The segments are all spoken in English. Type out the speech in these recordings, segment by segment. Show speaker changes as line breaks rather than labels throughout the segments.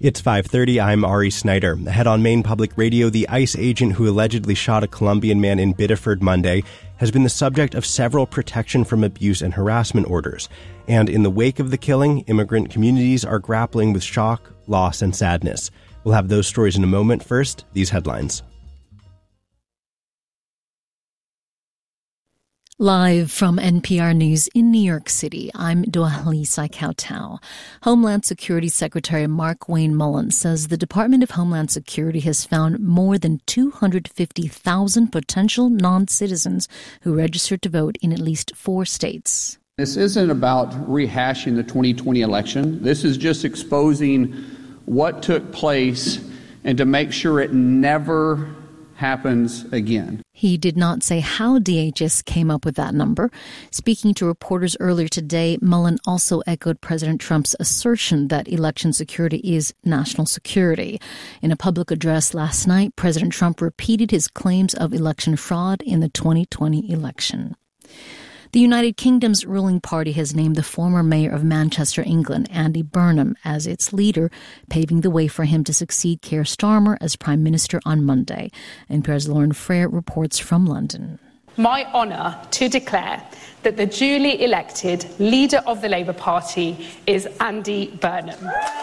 It's 5:30. I'm Ari Snyder. Ahead on Maine Public Radio, the ICE agent who allegedly shot a Colombian man in Biddeford Monday has been the subject of several protection from abuse and harassment orders. And in the wake of the killing, immigrant communities are grappling with shock, loss, and sadness. We'll have those stories in a moment. First, these headlines.
Live from NPR News in New York City, I'm Dohalisa Kautau. Homeland Security Secretary Markwayne Mullins says the Department of Homeland Security has found more than 250,000 potential non-citizens who registered to vote in at least 4 states.
This isn't about rehashing the 2020 election. This is just exposing what took place and to make sure it never happens again.
He did not say how DHS came up with that number. Speaking to reporters earlier today, Mullen also echoed President Trump's assertion that election security is national security. In a public address last night, President Trump repeated his claims of election fraud in the 2020 election. The United Kingdom's ruling party has named the former mayor of Manchester, England, Andy Burnham, as its leader, paving the way for him to succeed Keir Starmer as Prime Minister on Monday. NPR's Lauren Frere reports from London.
My honour to declare that the duly elected leader of the Labour Party is Andy Burnham.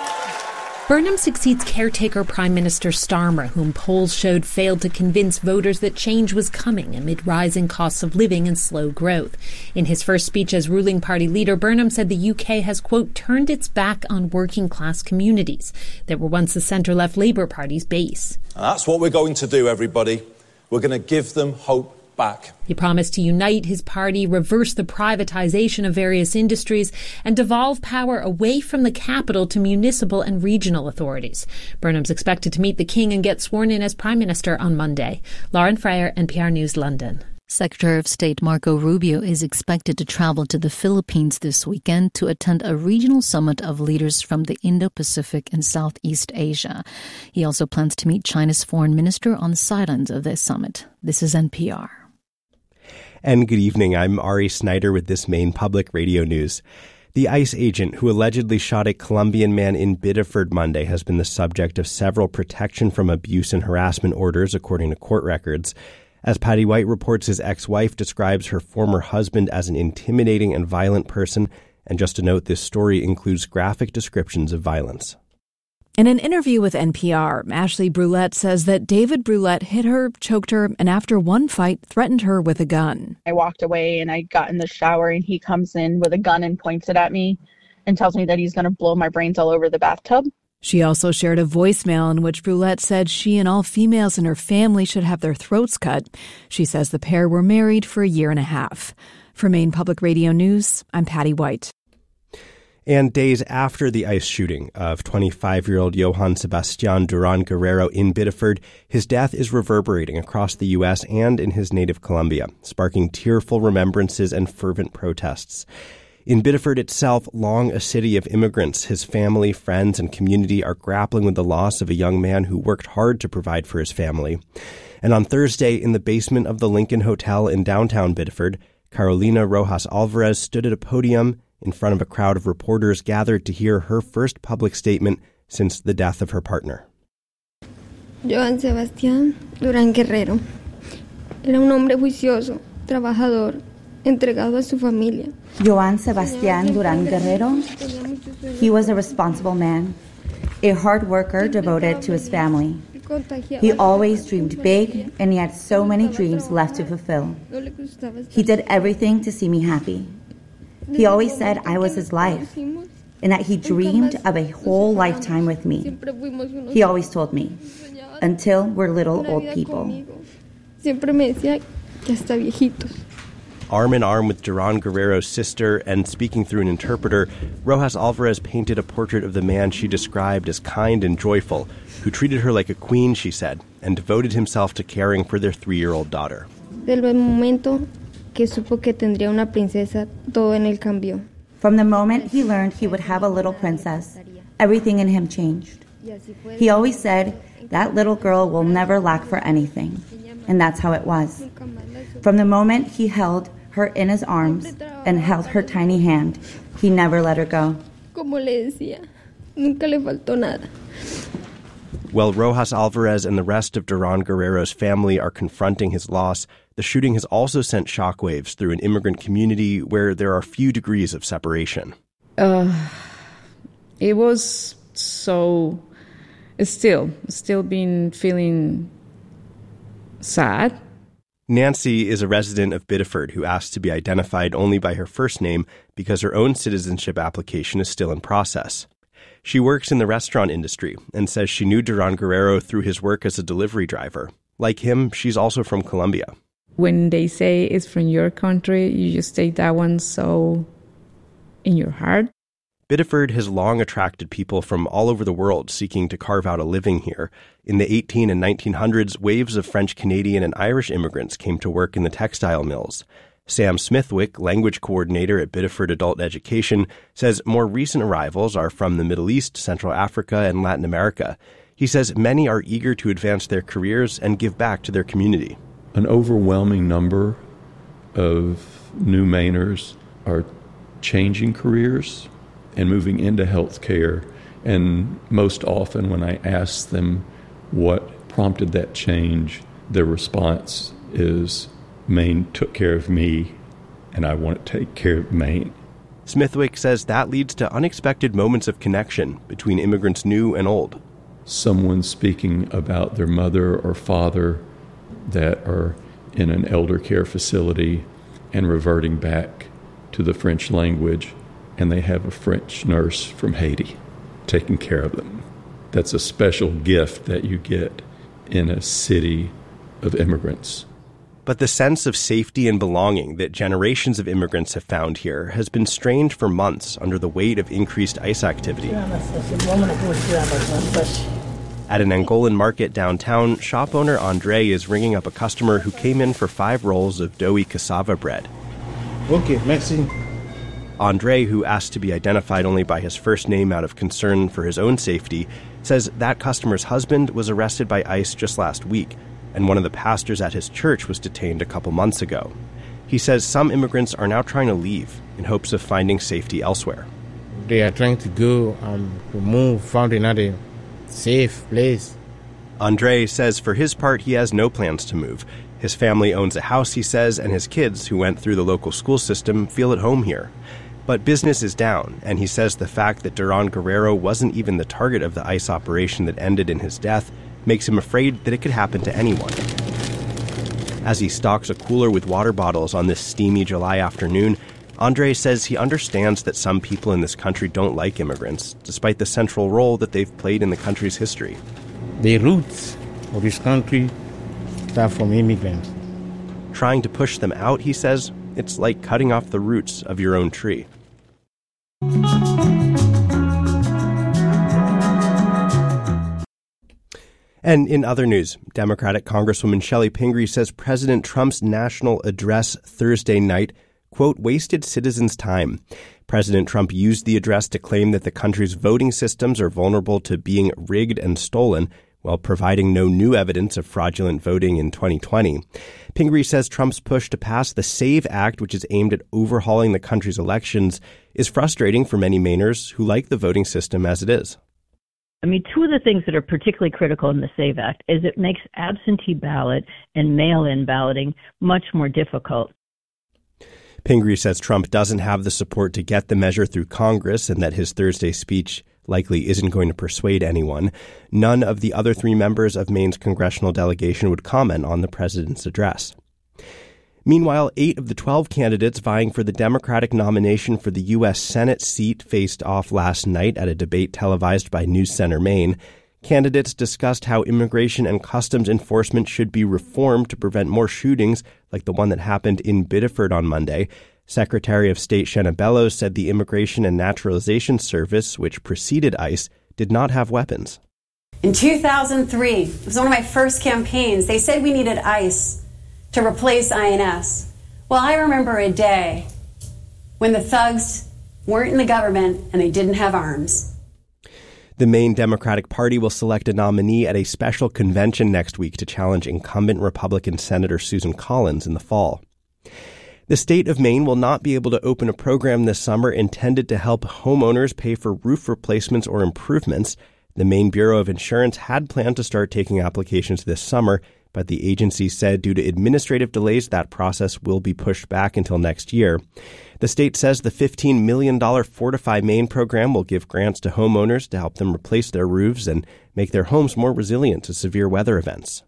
Burnham succeeds caretaker Prime Minister Starmer, whom polls showed failed to convince voters that change was coming amid rising costs of living and slow growth. In his first speech as ruling party leader, Burnham said the UK has, quote, turned its back on working class communities that were once the centre-left Labour Party's base.
And that's what we're going to do, everybody. We're going to give them hope back.
He promised to unite his party, reverse the privatisation of various industries, and devolve power away from the capital to municipal and regional authorities. Burnham's expected to meet the King and get sworn in as Prime Minister on Monday. Lauren Frere, NPR News, London.
Secretary of State Marco Rubio is expected to travel to the Philippines this weekend to attend a regional summit of leaders from the Indo-Pacific and Southeast Asia. He also plans to meet China's foreign minister on the sidelines of this summit. This is NPR.
And good evening. I'm Ari Snyder with this Maine Public Radio News. The ICE agent who allegedly shot a Colombian man in Biddeford Monday has been the subject of several protection from abuse and harassment orders, according to court records. As Patty White reports, his ex-wife describes her former husband as an intimidating and violent person. And just to note, this story includes graphic descriptions of violence.
In an interview with NPR, Ashley Brulette says that David Brulette hit her, choked her, and after one fight, threatened her with a gun.
I walked away and I got in the shower and he comes in with a gun and points it at me and tells me that he's going to blow my brains all over the bathtub.
She also shared a voicemail in which Brulette said she and all females in her family should have their throats cut. She says the pair were married for a year and a half. For Maine Public Radio News, I'm Patty White.
And days after the ICE shooting of 25-year-old Johann Sebastian Duran Guerrero in Biddeford, his death is reverberating across the U.S. and in his native Colombia, sparking tearful remembrances and fervent protests. In Biddeford itself, long a city of immigrants, his family, friends, and community are grappling with the loss of a young man who worked hard to provide for his family. And on Thursday, in the basement of the Lincoln Hotel in downtown Biddeford, Carolina Rojas Alvarez stood at a podium in front of a crowd of reporters gathered to hear her first public statement since the death of her partner.
Johann Sebastián Durán Guerrero era un hombre juicioso, trabajador, entregado a su familia.
Johann Sebastián Durán Guerrero, he was a responsible man, a hard worker devoted to his family. He always dreamed big, and he had so many dreams left to fulfill. He did everything to see me happy. He always said I was his life, and that he dreamed of a whole lifetime with me. He always told me, until we're little old people.
Arm in arm with Duran Guerrero's sister and speaking through an interpreter, Rojas Alvarez painted a portrait of the man she described as kind and joyful, who treated her like a queen, she said, and devoted himself to caring for their 3-year-old daughter.
From the moment he learned he would have a little princess, everything in him changed. He always said, that little girl will never lack for anything. And that's how it was. From the moment he held her in his arms and held her tiny hand, he never let her go.
Nunca le faltó nada.
While Rojas Alvarez and the rest of Duran Guerrero's family are confronting his loss, the shooting has also sent shockwaves through an immigrant community where there are few degrees of separation.
It was so... Still been feeling sad.
Nancy is a resident of Biddeford who asked to be identified only by her first name because her own citizenship application is still in process. She works in the restaurant industry and says she knew Duran Guerrero through his work as a delivery driver. Like him, she's also from Colombia.
When they say it's from your country, you just take that one so in your heart.
Biddeford has long attracted people from all over the world seeking to carve out a living here. In the 18 and 1900s, waves of French, Canadian, and Irish immigrants came to work in the textile mills. Sam Smithwick, language coordinator at Biddeford Adult Education, says more recent arrivals are from the Middle East, Central Africa, and Latin America. He says many are eager to advance their careers and give back to their community.
An overwhelming number of new Mainers are changing careers and moving into healthcare. And most often when I ask them what prompted that change, their response is, Maine took care of me, and I want to take care of Maine.
Smithwick says that leads to unexpected moments of connection between immigrants new and old.
Someone speaking about their mother or father that are in an elder care facility and reverting back to the French language, and they have a French nurse from Haiti taking care of them. That's a special gift that you get in a city of immigrants.
But the sense of safety and belonging that generations of immigrants have found here has been strained for months under the weight of increased ICE activity. At an Angolan market downtown, shop owner Andre is ringing up a customer who came in for 5 rolls of doughy cassava bread.
Okay, merci.
Andre, who asked to be identified only by his first name out of concern for his own safety, says that customer's husband was arrested by ICE just last week, and one of the pastors at his church was detained a couple months ago. He says some immigrants are now trying to leave in hopes of finding safety elsewhere.
They are trying to go to move, find another safe place.
Andre says for his part he has no plans to move. His family owns a house, he says, and his kids, who went through the local school system, feel at home here. But business is down, and he says the fact that Duran Guerrero wasn't even the target of the ICE operation that ended in his death makes him afraid that it could happen to anyone. As he stocks a cooler with water bottles on this steamy July afternoon, Andre says he understands that some people in this country don't like immigrants, despite the central role that they've played in the country's history.
The roots of this country start from immigrants.
Trying to push them out, he says, it's like cutting off the roots of your own tree. And in other news, Democratic Congresswoman Shelley Pingree says President Trump's national address Thursday night, quote, wasted citizens' time. President Trump used the address to claim that the country's voting systems are vulnerable to being rigged and stolen, while providing no new evidence of fraudulent voting in 2020. Pingree says Trump's push to pass the SAVE Act, which is aimed at overhauling the country's elections, is frustrating for many Mainers who like the voting system as it is.
I mean, two of the things that are particularly critical in the SAVE Act is it makes absentee ballot and mail-in balloting much more difficult.
Pingree says Trump doesn't have the support to get the measure through Congress and that his Thursday speech likely isn't going to persuade anyone. None of the other 3 members of Maine's congressional delegation would comment on the president's address. Meanwhile, 8 of the 12 candidates vying for the Democratic nomination for the U.S. Senate seat faced off last night at a debate televised by News Center Maine. Candidates discussed how immigration and customs enforcement should be reformed to prevent more shootings like the one that happened in Biddeford on Monday. Secretary of State Shenna Bellows said the Immigration and Naturalization Service, which preceded ICE, did not have weapons.
In 2003, it was one of my first campaigns, they said we needed ICE to replace INS. Well, I remember a day when the thugs weren't in the government and they didn't have arms.
The Maine Democratic Party will select a nominee at a special convention next week to challenge incumbent Republican Senator Susan Collins in the fall. The state of Maine will not be able to open a program this summer intended to help homeowners pay for roof replacements or improvements. The Maine Bureau of Insurance had planned to start taking applications this summer, but the agency said due to administrative delays, that process will be pushed back until next year. The state says the $15 million Fortify Maine program will give grants to homeowners to help them replace their roofs and make their homes more resilient to severe weather events.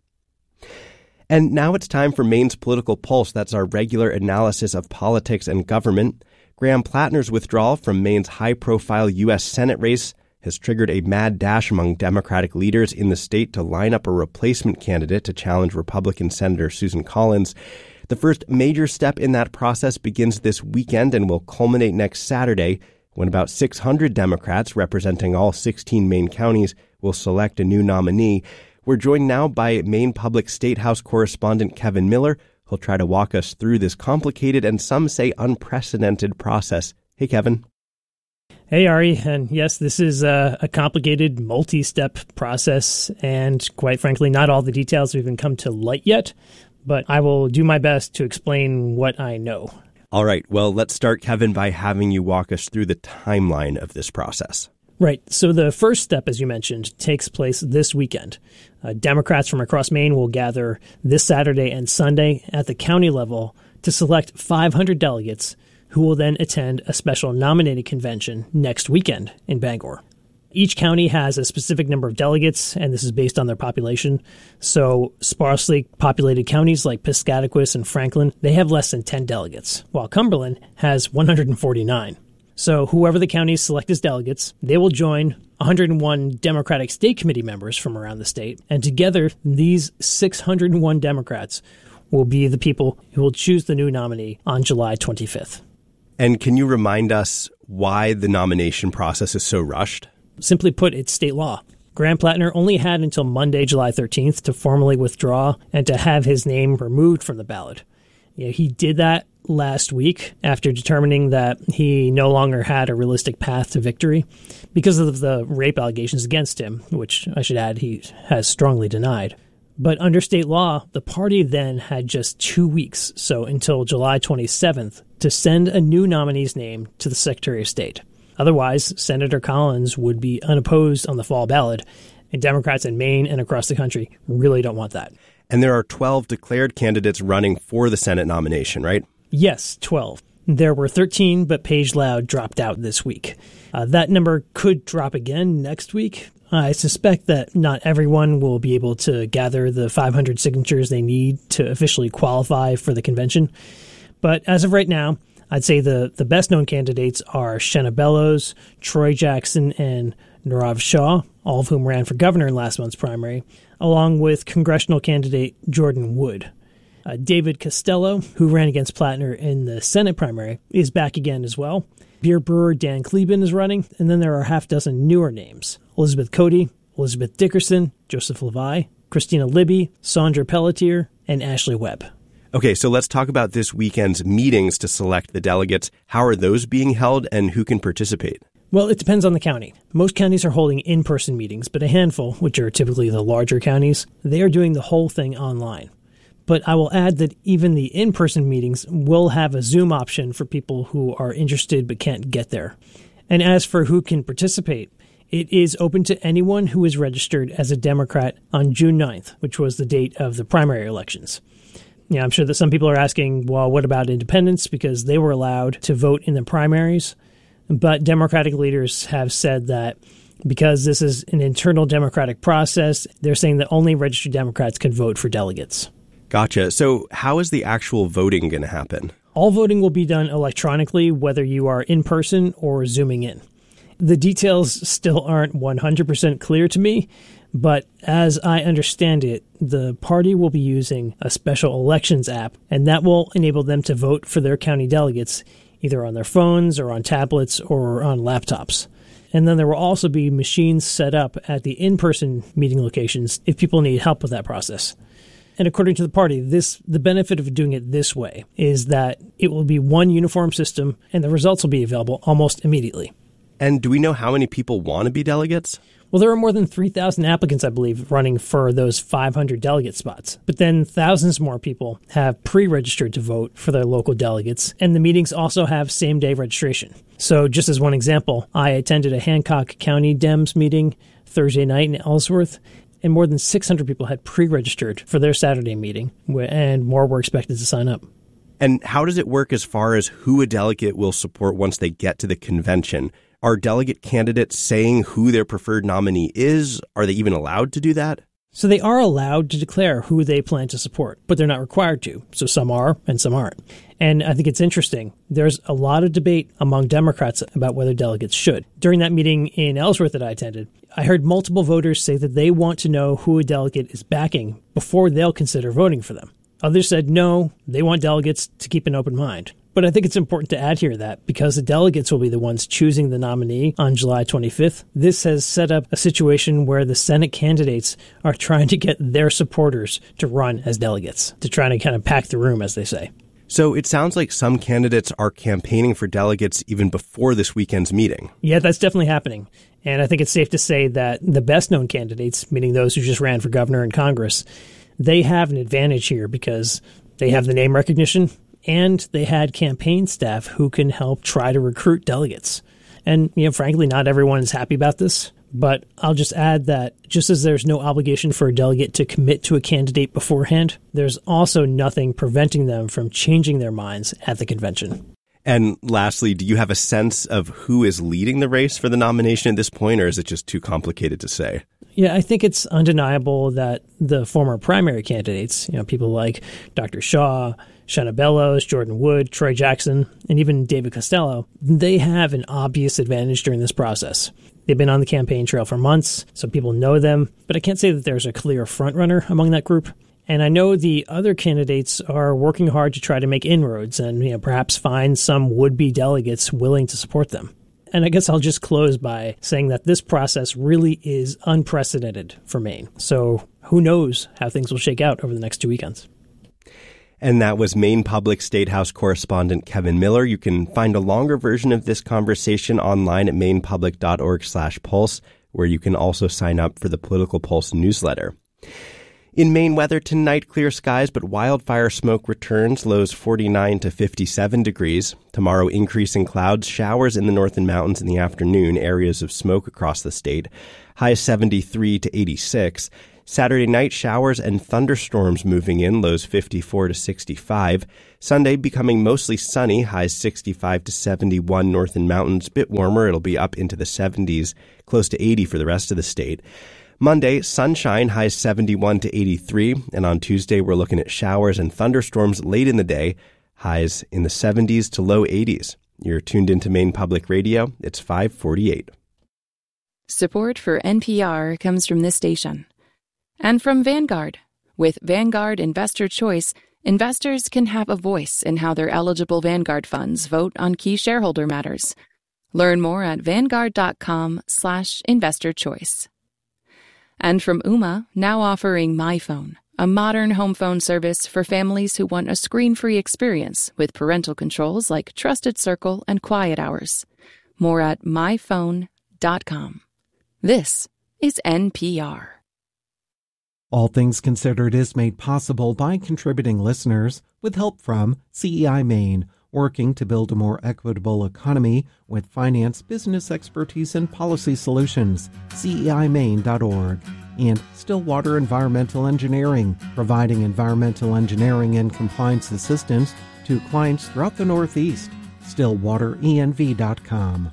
And now it's time for Maine's Political Pulse. That's our regular analysis of politics and government. Graham Plattner's withdrawal from Maine's high-profile U.S. Senate race has triggered a mad dash among Democratic leaders in the state to line up a replacement candidate to challenge Republican Senator Susan Collins. The first major step in that process begins this weekend and will culminate next Saturday when about 600 Democrats representing all 16 Maine counties will select a new nominee. We're joined now by Maine Public State House correspondent Kevin Miller, who'll try to walk us through this complicated and some say unprecedented process. Hey, Kevin.
Hey, Ari. And yes, this is a complicated multi-step process, and quite frankly, not all the details have even come to light yet, but I will do my best to explain what I know.
All right. Well, let's start, Kevin, by having you walk us through the timeline of this process.
Right. So the first step, as you mentioned, takes place this weekend. Democrats from across Maine will gather this Saturday and Sunday at the county level to select 500 delegates who will then attend a special nominating convention next weekend in Bangor. Each county has a specific number of delegates, and this is based on their population. So sparsely populated counties like Piscataquis and Franklin, they have less than 10 delegates, while Cumberland has 149. So whoever the counties select as delegates, they will join 101 Democratic State Committee members from around the state. And together, these 601 Democrats will be the people who will choose the new nominee on July 25th.
And can you remind us why the nomination process is so rushed?
Simply put, it's state law. Graham Plattner only had until Monday, July 13th to formally withdraw and to have his name removed from the ballot. He did that last week after determining that he no longer had a realistic path to victory because of the rape allegations against him, which I should add he has strongly denied. But under state law, the party then had just 2 weeks, so until July 27th, to send a new nominee's name to the Secretary of State. Otherwise, Senator Collins would be unopposed on the fall ballot, and Democrats in Maine and across the country really don't want that.
And there are 12 declared candidates running for the Senate nomination, right?
Yes, 12. There were 13, but Paige Loud dropped out this week. That number could drop again next week. I suspect that not everyone will be able to gather the 500 signatures they need to officially qualify for the convention. But as of right now, I'd say the best-known candidates are Shenna Bellows, Troy Jackson, and Nirav Shah, all of whom ran for governor in last month's primary, along with congressional candidate Jordan Wood. David Costello, who ran against Plattner in the Senate primary, is back again as well. Beer brewer Dan Kleben is running, and then there are a half dozen newer names. Elizabeth Cody, Elizabeth Dickerson, Joseph Levi, Christina Libby, Sandra Pelletier, and Ashley Webb.
Okay, so let's talk about this weekend's meetings to select the delegates. How are those being held, and who can participate?
Well, it depends on the county. Most counties are holding in-person meetings, but a handful, which are typically the larger counties, they are doing the whole thing online. But I will add that even the in-person meetings will have a Zoom option for people who are interested but can't get there. And as for who can participate, it is open to anyone who is registered as a Democrat on June 9th, which was the date of the primary elections. I'm sure that some people are asking, well, what about independents? Because they were allowed to vote in the primaries. But Democratic leaders have said that because this is an internal Democratic process, they're saying that only registered Democrats can vote for delegates.
Gotcha. So how is the actual voting going to happen?
All voting will be done electronically, whether you are in person or Zooming in. The details still aren't 100% clear to me, but as I understand it, the party will be using a special elections app, and that will enable them to vote for their county delegates either on their phones or on tablets or on laptops. And then there will also be machines set up at the in-person meeting locations if people need help with that process. And according to the party, the benefit of doing it this way is that it will be one uniform system and the results will be available almost immediately.
And do we know how many people want to be delegates?
Well, there are more than 3,000 applicants, I believe, running for those 500 delegate spots. But then thousands more people have pre-registered to vote for their local delegates, and the meetings also have same-day registration. So just as one example, I attended a Hancock County Dems meeting Thursday night in Ellsworth, and more than 600 people had pre-registered for their Saturday meeting, and more were expected to sign up.
And how does it work as far as who a delegate will support once they get to the convention? Are delegate candidates saying who their preferred nominee is? Are they even allowed to do that?
So they are allowed to declare who they plan to support, but they're not required to. So some are and some aren't. And I think it's interesting. There's a lot of debate among Democrats about whether delegates should. During that meeting in Ellsworth that I attended, I heard multiple voters say that they want to know who a delegate is backing before they'll consider voting for them. Others said no, they want delegates to keep an open mind. But I think it's important to add here that because the delegates will be the ones choosing the nominee on July 25th, this has set up a situation where the Senate candidates are trying to get their supporters to run as delegates, to try to kind of pack the room, as they say.
So it sounds like some candidates are campaigning for delegates even before this weekend's meeting.
Yeah, that's definitely happening. And I think it's safe to say that the best-known candidates, meaning those who just ran for governor and Congress, they have an advantage here because they have the name recognition and they had campaign staff who can help try to recruit delegates. And, frankly, not everyone is happy about this. But I'll just add that just as there's no obligation for a delegate to commit to a candidate beforehand, there's also nothing preventing them from changing their minds at the convention.
And lastly, do you have a sense of who is leading the race for the nomination at this point, or is it just too complicated to say?
Yeah, I think it's undeniable that the former primary candidates, people like Dr. Shaw, Shanna Bellows, Jordan Wood, Troy Jackson, and even David Costello, they have an obvious advantage during this process. They've been on the campaign trail for months, so people know them, but I can't say that there's a clear frontrunner among that group. And I know the other candidates are working hard to try to make inroads and perhaps find some would-be delegates willing to support them. And I guess I'll just close by saying that this process really is unprecedented for Maine. So who knows how things will shake out over the next 2 weekends.
And that was Maine Public State House correspondent Kevin Miller. You can find a longer version of this conversation online at mainepublic.org/pulse, where you can also sign up for the Political Pulse newsletter. In Maine weather tonight, clear skies, but wildfire smoke returns, lows 49 to 57 degrees. Tomorrow, increasing clouds, showers in the northern mountains in the afternoon, areas of smoke across the state. Highs 73 to 86. Saturday night, showers and thunderstorms moving in, lows 54 to 65. Sunday becoming mostly sunny, highs 65 to 71 northern mountains. Bit warmer, it'll be up into the 70s, close to 80 for the rest of the state. Monday, sunshine, highs 71 to 83. And on Tuesday, we're looking at showers and thunderstorms late in the day, highs in the 70s to low 80s. You're tuned into Maine Public Radio. It's 5:48.
Support for NPR comes from this station. And from Vanguard. With Vanguard Investor Choice, investors can have a voice in how their eligible Vanguard funds vote on key shareholder matters. Learn more at vanguard.com/investorchoice. And from Ooma, now offering MyPhone, a modern home phone service for families who want a screen-free experience with parental controls like Trusted Circle and Quiet Hours. More at myphone.com. This is NPR.
All Things Considered is made possible by contributing listeners with help from CEI Maine, working to build a more equitable economy with finance, business expertise, and policy solutions. CEIMaine.org. And Stillwater Environmental Engineering, providing environmental engineering and compliance assistance to clients throughout the Northeast. StillwaterENV.com.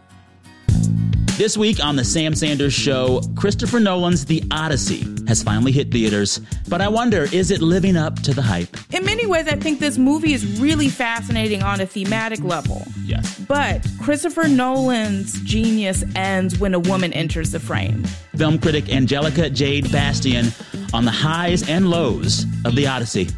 This week on The Sam Sanders Show, Christopher Nolan's The Odyssey has finally hit theaters. But I wonder, is it living up to the hype?
In many ways, I think this movie is really fascinating on a thematic level.
Yes.
But Christopher Nolan's genius ends when a woman enters the frame.
Film critic Angelica Jade Bastian on the highs and lows of The Odyssey.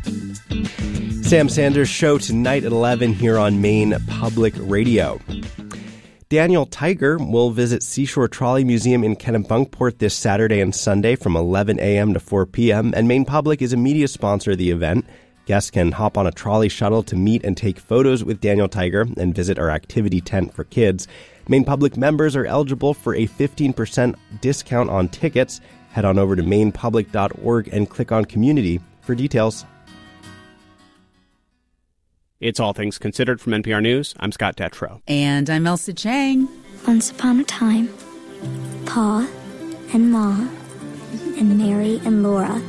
Sam Sanders Show tonight at 11 here on Maine Public Radio. Daniel Tiger will visit Seashore Trolley Museum in Kennebunkport this Saturday and Sunday from 11 a.m. to 4 p.m., and Maine Public is a media sponsor of the event. Guests can hop on a trolley shuttle to meet and take photos with Daniel Tiger and visit our activity tent for kids. Maine Public members are eligible for a 15% discount on tickets. Head on over to mainepublic.org and click on Community for details.
It's All Things Considered from NPR News. I'm Scott Detrow.
And I'm Elsa Chang.
Once upon a time, Pa and Ma and Mary and Laura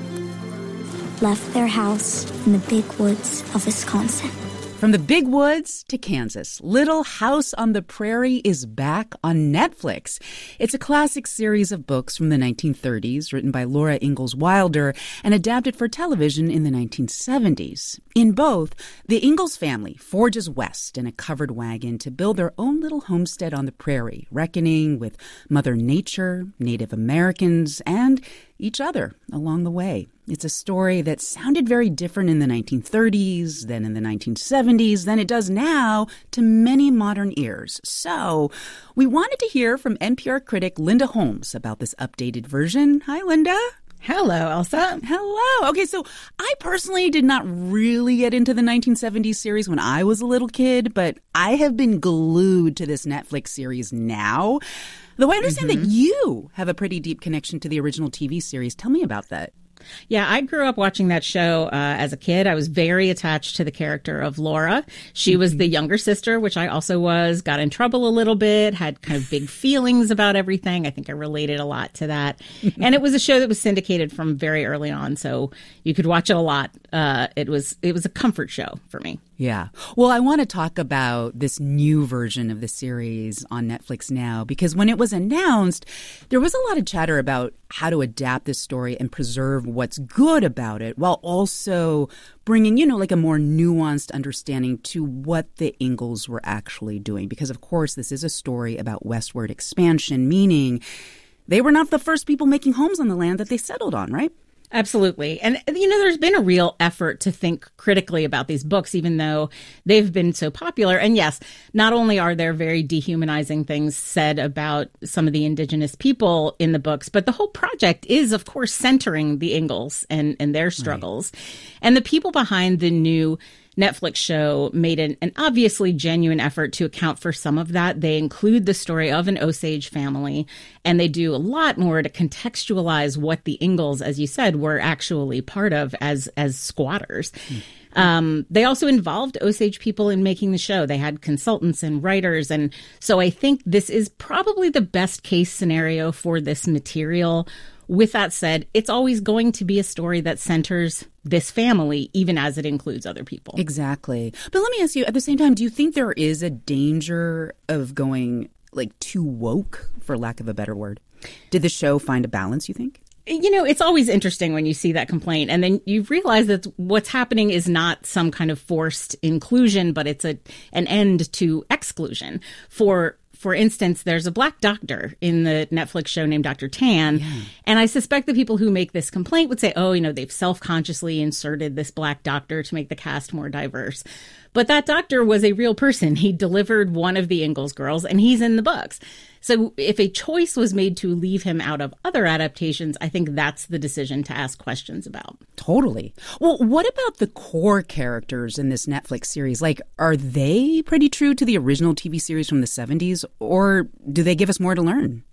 left their house in the big woods of Wisconsin.
From the big woods to Kansas, Little House on the Prairie is back on Netflix. It's a classic series of books from the 1930s written by Laura Ingalls Wilder and adapted for television in the 1970s. In both, the Ingalls family forges west in a covered wagon to build their own little homestead on the prairie, reckoning with Mother Nature, Native Americans, and each other along the way. It's a story that sounded very different in the 1930s, then in the 1970s, than it does now to many modern ears. So we wanted to hear from NPR critic Linda Holmes about this updated version. Hi, Linda.
Hello, Elsa.
Hello. Okay, so I personally did not really get into the 1970s series when I was a little kid, but I have been glued to this Netflix series now. Though I understand that you have a pretty deep connection to the original TV series. Tell me about that.
Yeah, I grew up watching that show as a kid. I was very attached to the character of Laura. She was the younger sister, which I also was, got in trouble a little bit, had kind of big feelings about everything. I think I related a lot to that. And it was a show that was syndicated from very early on, so you could watch it a lot. It was a comfort show for me.
Yeah. Well, I want to talk about this new version of the series on Netflix now, because when it was announced, there was a lot of chatter about how to adapt this story and preserve what's good about it while also bringing, like a more nuanced understanding to what the Ingalls were actually doing. Because, of course, this is a story about westward expansion, meaning they were not the first people making homes on the land that they settled on, right?
Absolutely. And, there's been a real effort to think critically about these books, even though they've been so popular. And yes, not only are there very dehumanizing things said about some of the indigenous people in the books, but the whole project is, of course, centering the Ingalls and their struggles. Right. And the people behind the new Netflix show made an obviously genuine effort to account for some of that. They include the story of an Osage family, and they do a lot more to contextualize what the Ingalls, as you said, were actually part of as squatters. They also involved Osage people in making the show. They had consultants and writers. And so I think this is probably the best case scenario for this material. With that said, it's always going to be a story that centers this family, even as it includes other people.
Exactly. But let me ask you, at the same time, do you think there is a danger of going too woke, for lack of a better word? Did the show find a balance, you think?
It's always interesting when you see that complaint, and then you realize that what's happening is not some kind of forced inclusion, but it's an end to exclusion. For instance, there's a black doctor in the Netflix show named Dr. Tan. Yeah. And I suspect the people who make this complaint would say, they've self-consciously inserted this black doctor to make the cast more diverse. But that doctor was a real person. He delivered one of the Ingalls girls, and he's in the books. So if a choice was made to leave him out of other adaptations, I think that's the decision to ask questions about.
Totally. Well, what about the core characters in this Netflix series? Are they pretty true to the original TV series from the 70s, or do they give us more to learn?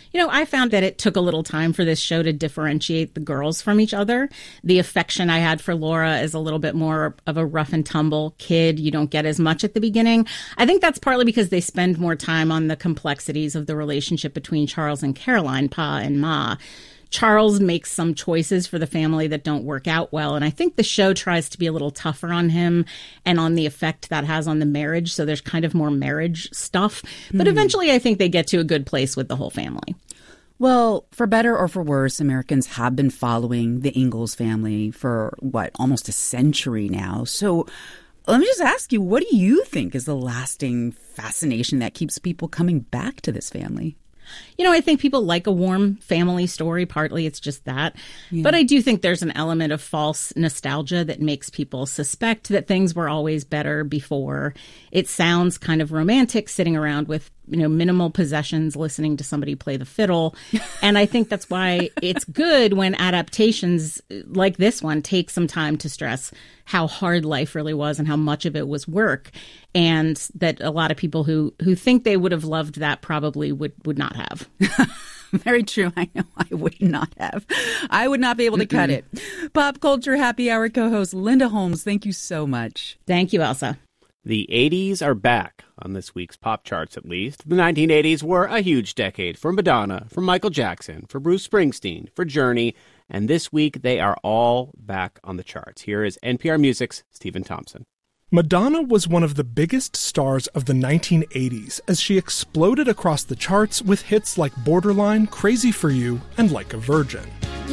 I found that it took a little time for this show to differentiate the girls from each other. The affection I had for Laura is a little bit more of a rough and tumble kid. You don't get as much at the beginning. I think that's partly because they spend more time on the complexities of the relationship between Charles and Caroline, Pa and Ma. Charles makes some choices for the family that don't work out well. And I think the show tries to be a little tougher on him and on the effect that has on the marriage. So there's kind of more marriage stuff. But eventually I think they get to a good place with the whole family.
Well, for better or for worse, Americans have been following the Ingalls family for, almost a century now. So let me just ask you, what do you think is the lasting fascination that keeps people coming back to this family?
I think people like a warm family story. Partly it's just that. Yeah. But I do think there's an element of false nostalgia that makes people suspect that things were always better before. It sounds kind of romantic sitting around with minimal possessions, listening to somebody play the fiddle. And I think that's why it's good when adaptations like this one take some time to stress how hard life really was and how much of it was work. And that a lot of people who think they would have loved that probably would not have.
Very true. I know I would not have. I would not be able to cut it. Pop Culture Happy Hour co-host Linda Holmes, thank you so much.
Thank you, Elsa.
The 80s are back on this week's pop charts, at least. The 1980s were a huge decade for Madonna, for Michael Jackson, for Bruce Springsteen, for Journey, and this week they are all back on the charts. Here is NPR Music's Stephen Thompson.
Madonna was one of the biggest stars of the 1980s as she exploded across the charts with hits like Borderline, Crazy for You, and Like a Virgin.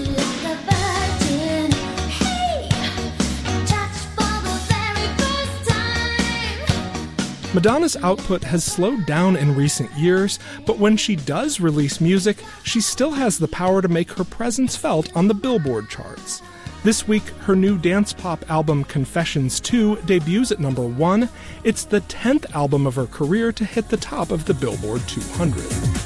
Madonna's output has slowed down in recent years, but when she does release music, she still has the power to make her presence felt on the Billboard charts. This week, her new dance pop album Confessions 2 debuts at number 1. It's the 10th album of her career to hit the top of the Billboard 200.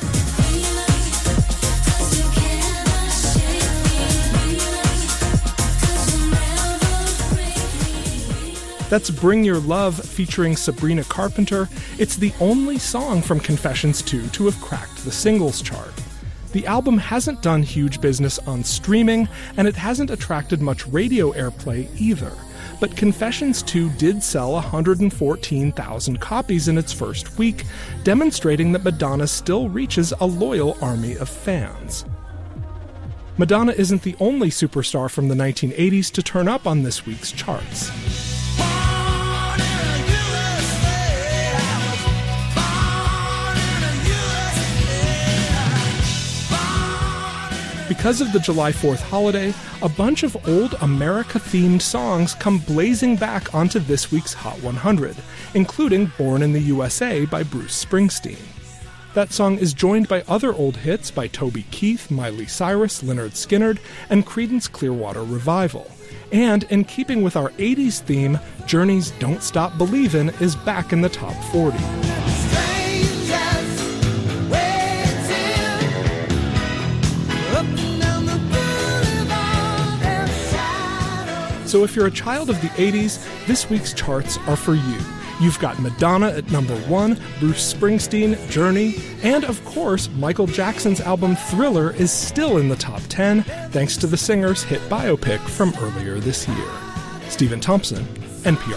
That's Bring Your Love featuring Sabrina Carpenter. It's the only song from Confessions 2 to have cracked the singles chart. The album hasn't done huge business on streaming, and it hasn't attracted much radio airplay either. But Confessions 2 did sell 114,000 copies in its first week, demonstrating that Madonna still reaches a loyal army of fans. Madonna isn't the only superstar from the 1980s to turn up on this week's charts. Because of the July 4th holiday, a bunch of old America-themed songs come blazing back onto this week's Hot 100, including Born in the USA by Bruce Springsteen. That song is joined by other old hits by Toby Keith, Miley Cyrus, Lynyrd Skynyrd, and Creedence Clearwater Revival. And in keeping with our 80s theme, Journey's Don't Stop Believin' is back in the top 40. So if you're a child of the 80s, this week's charts are for you. You've got Madonna at number 1, Bruce Springsteen, Journey, and of course, Michael Jackson's album Thriller is still in the top 10, thanks to the singer's hit biopic from earlier this year. Stephen Thompson, NPR.